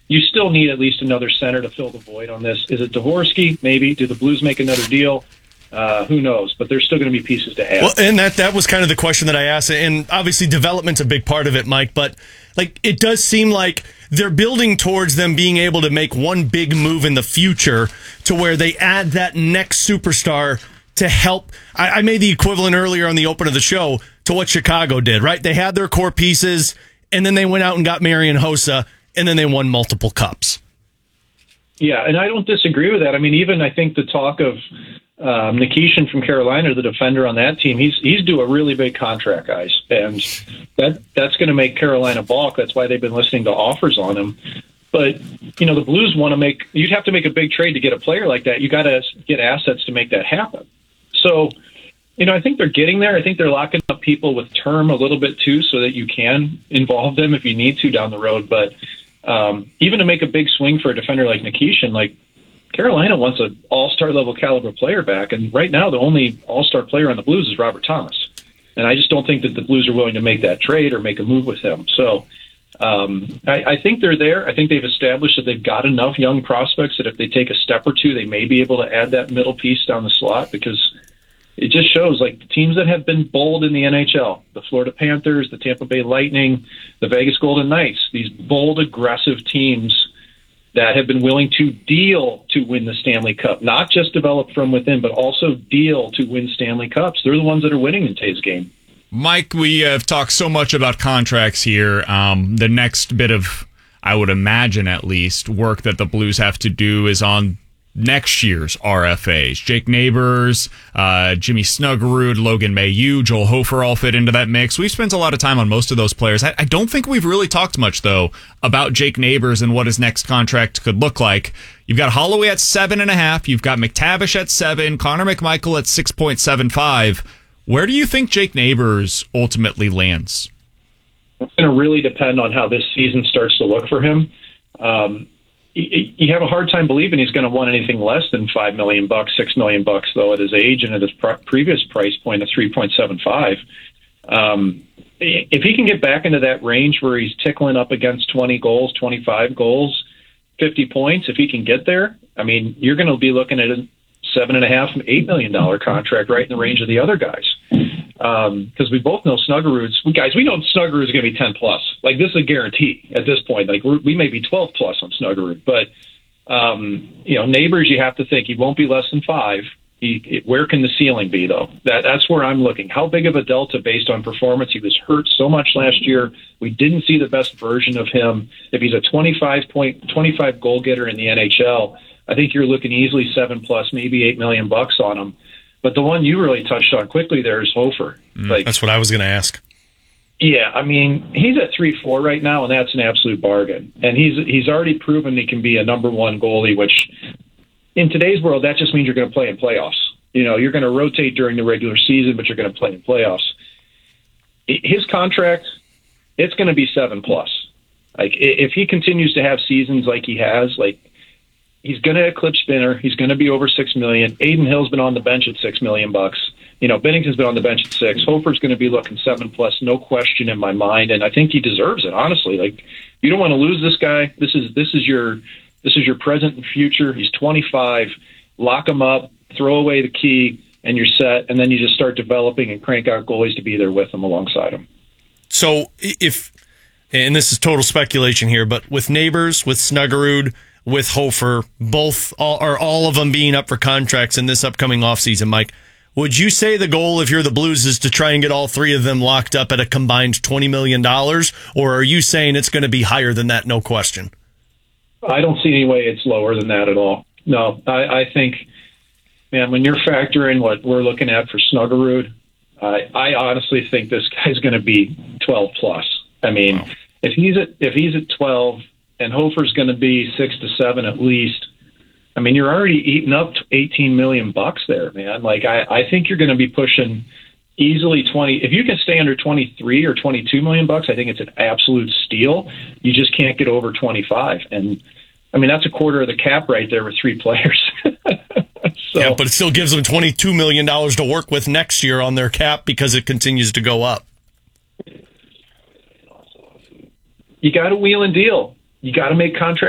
you still need at least another center to fill the void on this. Is it Dvorsky? Maybe. Do the Blues make another deal? Who knows? But there's still going to be pieces to add. Well, and that was kind of the question that I asked. And obviously development's a big part of it, Mike. But it does seem like they're building towards them being able to make one big move in the future to where they add that next superstar to help. I made the equivalent earlier on the open of the show to what Chicago did, right? They had their core pieces, and then they went out and got Marian Hossa, and then they won multiple cups. Yeah, and I don't disagree with that. I mean, even I think the talk of Nikishin from Carolina, the defender on that team, he's due a really big contract, guys, and that's going to make Carolina balk. That's why they've been listening to offers on him. But the Blues want to make. You'd have to make a big trade to get a player like that. You got to get assets to make that happen. So, I think they're getting there. I think they're locking up people with term a little bit too, so that you can involve them if you need to down the road. But even to make a big swing for a defender like Nikishin, Carolina wants an all-star level caliber player back, and right now the only all-star player on the Blues is Robert Thomas. And I just don't think that the Blues are willing to make that trade or make a move with him. So I think they're there. I think they've established that they've got enough young prospects that if they take a step or two, they may be able to add that middle piece down the slot, because it just shows the teams that have been bold in the NHL, the Florida Panthers, the Tampa Bay Lightning, the Vegas Golden Knights, these bold, aggressive teams that have been willing to deal to win the Stanley Cup, not just develop from within, but also deal to win Stanley Cups. They're the ones that are winning in today's game. Mike, we have talked so much about contracts here. The next bit of, I would imagine at least, work that the Blues have to do is on next year's RFAs. Jake Neighbors, Jimmy Snuggerud, Logan Mailloux, Joel Hofer all fit into that mix. We've spent a lot of time on most of those players. I don't think we've really talked much, though, about Jake Neighbors and what his next contract could look like. You've got Holloway at 7.5. You've got McTavish at 7. Connor McMichael at 6.75. Where do you think Jake Neighbors ultimately lands? It's going to really depend on how this season starts to look for him. You have a hard time believing he's going to want anything less than $5 million, $6 million, though, at his age and at his previous price point of 3.75. If he can get back into that range where he's tickling up against 20 goals, 25 goals, 50 points, if he can get there, you're going to be looking at a $7.5, $8 million contract right in the range of the other guys. Because we both know Snuggerud's. We know Snuggerud's going to be 10 plus. This is a guarantee at this point. We may be 12 plus on Snuggerud, but Neighbors, you have to think he won't be less than 5. Where can the ceiling be, though? That's where I'm looking. How big of a delta based on performance? He was hurt so much last year. We didn't see the best version of him. If he's a 25 goal getter in the NHL, I think you're looking easily 7 plus, maybe $8 million on him. But the one you really touched on quickly there is Hofer. That's what I was going to ask. Yeah, he's at 3.4 right now, and that's an absolute bargain. And he's already proven he can be a number one goalie, which in today's world, that just means you're going to play in playoffs. You're going to rotate during the regular season, but you're going to play in playoffs. His contract, it's going to be 7 plus. If he continues to have seasons like he has, he's going to eclipse Spinner. He's going to be over $6 million. Aiden Hill's been on the bench at $6 million. Bennington's been on the bench at 6. Hofer's going to be looking 7 plus, no question in my mind, and I think he deserves it. Honestly, you don't want to lose this guy. This is your present and future. He's 25. Lock him up, throw away the key, and you're set. And then you just start developing and crank out goalies to be there with him alongside him. So and this is total speculation here, but with Neighbors, with Snuggerud, with Hofer, all of them being up for contracts in this upcoming offseason, Mike, would you say the goal, if you're the Blues, is to try and get all 3 of them locked up at a combined $20 million? Or are you saying it's going to be higher than that, no question? I don't see any way it's lower than that at all. No, I think, man, when you're factoring what we're looking at for Snuggerud, I honestly think this guy's going to be 12 plus. Wow. If he's at 12 and Hofer's going to be 6 to 7 at least, you're already eating up to $18 million there, man. I think you're going to be pushing easily 20. If you can stay under 23 or $22 million, I think it's an absolute steal. You just can't get over 25. And that's a quarter of the cap right there with 3 players. Yeah, but it still gives them $22 million to work with next year on their cap because it continues to go up. You got to wheel and deal. You got to make contracts